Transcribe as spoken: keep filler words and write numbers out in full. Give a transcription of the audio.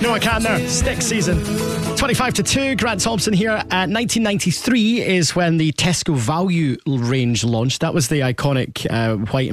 No, I can't there. Stick season. twenty-five to two, Grant Thompson here. Uh, nineteen ninety-three is when the Tesco Value range launched. That was the iconic uh, white